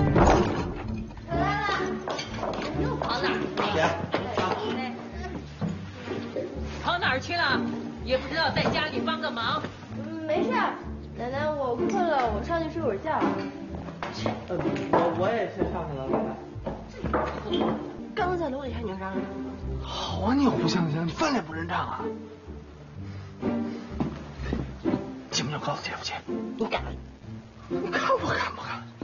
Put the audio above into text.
来了，又跑哪儿去了？跑哪儿去了？也不知道在家里帮个忙。 没事，奶奶，我困了，我上去睡会儿觉。 我也先上去了，奶奶。 刚在楼底下你就嚷嚷。 好啊，你又不相信，你翻脸不认账啊！进不进？告诉姐夫去。 你敢？ 你看我敢不敢？